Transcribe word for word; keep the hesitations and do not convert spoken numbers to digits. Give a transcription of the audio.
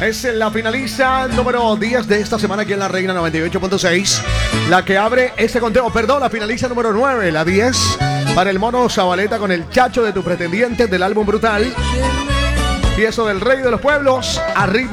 Es la finalista número diez de esta semana aquí en La Reina noventa y ocho punto seis. La que abre este conteo, perdón, la finalista número nueve, la diez, para el Mono Zabaleta con El Chacho de tu pretendiente del álbum Brutal. Y eso del Rey de los Pueblos, arriba.